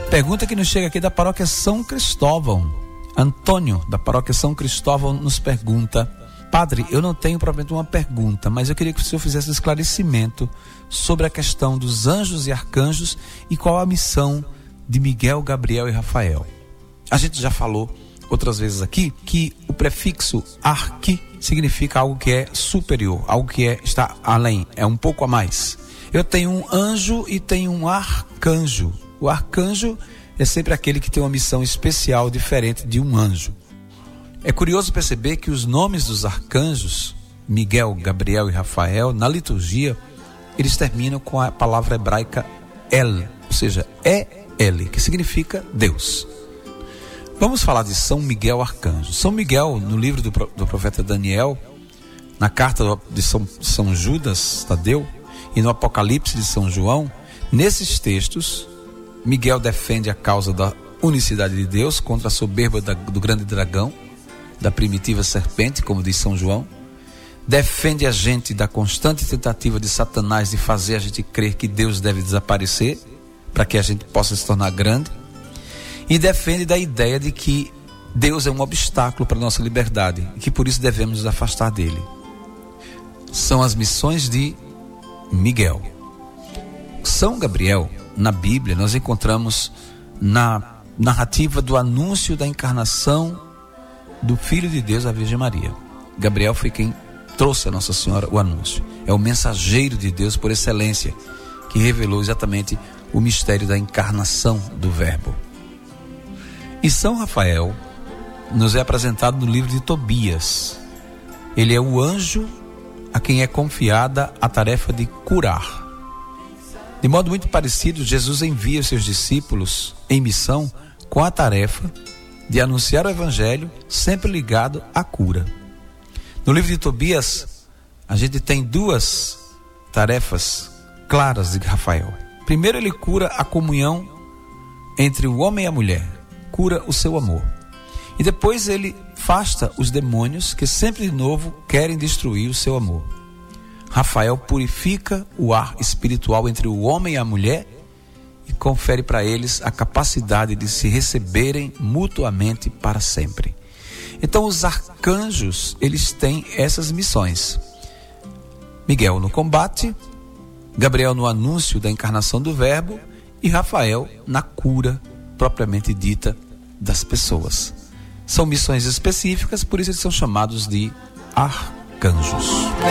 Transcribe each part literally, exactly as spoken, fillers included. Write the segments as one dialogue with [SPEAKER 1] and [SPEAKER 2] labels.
[SPEAKER 1] Pergunta que nos chega aqui da paróquia São Cristóvão. Antônio, da paróquia São Cristóvão, nos pergunta: Padre, eu não tenho propriamente uma pergunta, mas eu queria que o senhor fizesse um esclarecimento sobre a questão dos anjos e arcanjos e qual a missão de Miguel, Gabriel e Rafael. A gente já falou outras vezes aqui que o prefixo arqui significa algo que é superior, algo que é, está além, é um pouco a mais. Eu tenho um anjo e tenho um arcanjo. O arcanjo é sempre aquele que tem uma missão especial, diferente de um anjo. É curioso perceber que os nomes dos arcanjos, Miguel, Gabriel e Rafael, na liturgia, eles terminam com a palavra hebraica El, ou seja, E-L, que significa Deus. Vamos falar de São Miguel Arcanjo. São Miguel, no livro do, do profeta Daniel, na carta de São, São Judas Tadeu e no Apocalipse de São João, nesses textos, Miguel defende a causa da unicidade de Deus contra a soberba da, do grande dragão, da primitiva serpente, como diz São João. Defende a gente da constante tentativa de Satanás de fazer a gente crer que Deus deve desaparecer para que a gente possa se tornar grande. E defende da ideia de que Deus é um obstáculo para a nossa liberdade e que por isso devemos nos afastar dele. São as missões de Miguel. São Gabriel, na Bíblia, nós encontramos na narrativa do anúncio da encarnação do Filho de Deus, a Virgem Maria. Gabriel foi quem trouxe a Nossa Senhora o anúncio. É o mensageiro de Deus por excelência, que revelou exatamente o mistério da encarnação do Verbo. E São Rafael nos é apresentado no livro de Tobias. Ele é o anjo a quem é confiada a tarefa de curar. De modo muito parecido, Jesus envia os seus discípulos em missão com a tarefa de anunciar o Evangelho, sempre ligado à cura. No livro de Tobias, a gente tem duas tarefas claras de Rafael. Primeiro, ele cura a comunhão entre o homem e a mulher, cura o seu amor. E depois ele afasta os demônios que sempre de novo querem destruir o seu amor. Rafael purifica o ar espiritual entre o homem e a mulher e confere para eles a capacidade de se receberem mutuamente para sempre. Então os arcanjos, eles têm essas missões. Miguel no combate, Gabriel no anúncio da encarnação do Verbo e Rafael na cura propriamente dita das pessoas. São missões específicas, por isso eles são chamados de arcanjos.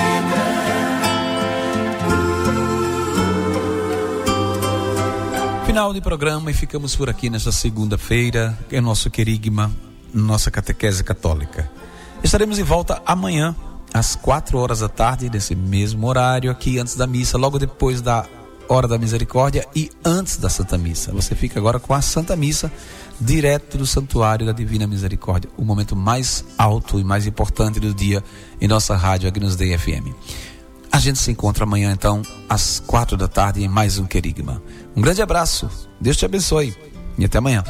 [SPEAKER 1] Final de programa e ficamos por aqui nesta segunda-feira, é nosso querigma, nossa catequese católica. Estaremos de volta amanhã, às quatro horas da tarde, nesse mesmo horário, aqui antes da missa, logo depois da Hora da Misericórdia e antes da Santa Missa. Você fica agora com a Santa Missa, direto do Santuário da Divina Misericórdia, o momento mais alto e mais importante do dia em nossa rádio Agnus Dei F M. A gente se encontra amanhã, então, às quatro da tarde, em mais um querigma. Um grande abraço, Deus te abençoe e até amanhã.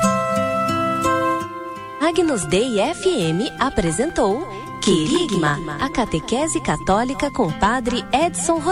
[SPEAKER 2] Agnus Dei F M apresentou Querigma, a catequese católica com Padre Edson Rodrigues.